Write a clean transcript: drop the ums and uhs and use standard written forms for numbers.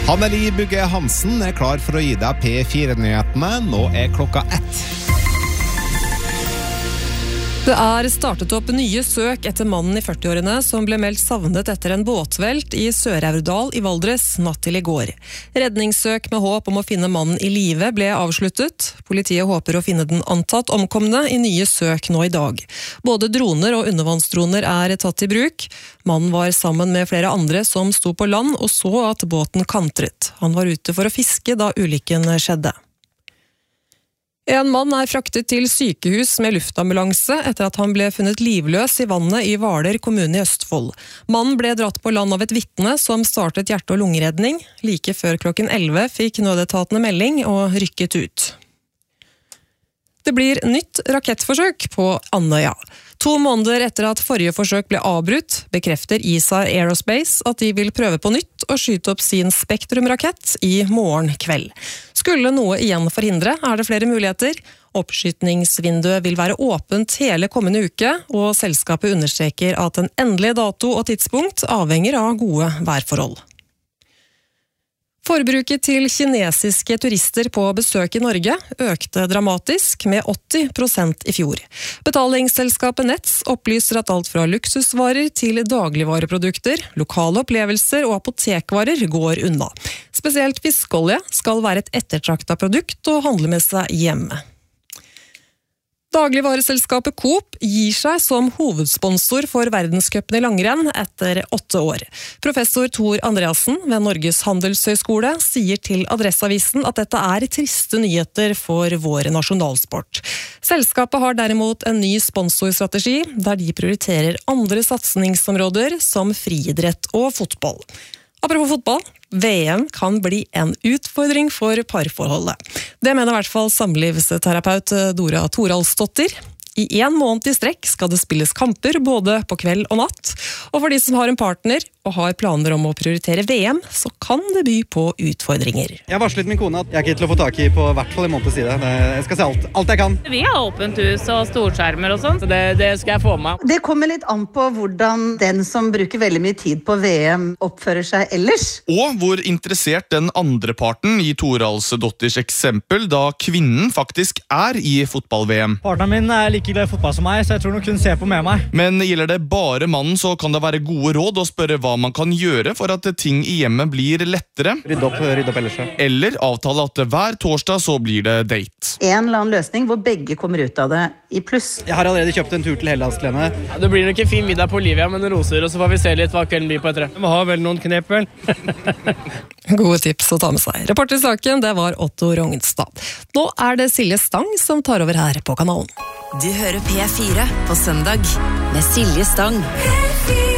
Anneli Bugge Hansen klar for å gi deg P4-nyhetene. Nå klokka 1. Det startet opp nye søk etter mannen i 40-årene som ble meldt savnet etter en båtvelt i Sør-Aurdal i Valdres natt til i går. Redningssøk med håp om å finne mannen i live ble avsluttet. Politiet håper å finne den antatt omkomne i nye søk nå i dag. Både droner og undervannsdroner tatt i bruk. Mannen var sammen med flere andre som sto på land og så at båten kantret. Han var ute for å fiske da ulykken skjedde. En mann fraktet til sykehus med luftambulanse etter at han ble funnet livløs i vannet i Hvaler kommune i Østfold. Mannen ble dratt på land av et vitne som startet hjerte- og lungeredning. Like før klokken 11 fikk nødetatene melding og rykket ut. Det blir nytt rakettforsøk på Andøya. 2 måneder etter at forrige forsøk ble avbrutt, bekrefter ISAR Aerospace at de vil prøve på nytt og skyte opp sin Spektrum-rakett i morgen kveld. Skulle noe igjen forhindre, det flere muligheter. Oppskytningsvinduet vil være åpent hele kommende uke, og selskapet understreker at en endelig dato og tidspunkt avhenger av gode værforhold. Forbruket til kinesiske turister på besøk i Norge økte dramatisk med 80% i fjor. Betalingsselskapet Nets opplyser at alt fra luksusvarer til dagligvareprodukter, lokale opplevelser og apotekvarer går unna. Spesielt fiskeolje skal være et ettertraktet produkt å handle med seg hjemme. Dagligvareselskapet Coop gir seg som hovedsponsor for verdenscupen i langrenn etter 8 år. Professor Tor Andreassen ved Norges Handelshøyskole sier til Adresseavisen at dette triste nyheter for vår nasjonalsport. Selskapet har derimot en ny sponsorstrategi der de prioriterer andre satsingsområder som friidrett og fotball. Apropos fotball, VM kan bli en utfordring for parforholdet. Det mener i hvert fall samlivsterapeut Dora Toralsdottir. I 1 måned i strekk skal det spilles kamper både på kveld og natt. Og for de som har en partner og har planer om å prioritere VM, så kan det by på utfordringer. Jeg varslet min kone at jeg ikke til å få tak i på hvert fall en måneds side. Jeg skal se alt jeg kan. Vi har åpent hus og storskjermer og sånn, så det skal jeg få med. Det kommer litt an på hvordan den som bruker veldig mye tid på VM oppfører seg ellers. Og hvor interessert den andre parten i Toralsdotters eksempel, da kvinnen faktisk i fotball-VM. Partneren min like glad i fotball som meg, så jeg tror nok hun ser på med meg. Men gjelder det bare mannen, så kan det være gode råd å spørre hva man kan gjøre for at ting i hjemmet blir lettere. Rydde opp ellers. Eller avtale at hver torsdag så blir det date. En eller annen løsning hvor begge kommer ut av det i pluss. Jeg har allerede kjøpt en tur til Hellasklene. Ja, det blir nok en fin middag på Olivia med noen roser, og så får vi se litt hva kvelden blir på etter det. Vi har vel noen knep, vel? Gode tips å ta med seg. Reporter i saken, det var Otto Rognstad. Nå det Silje Stang som tar over her på kanalen. Du hører P4 på søndag med Silje Stang.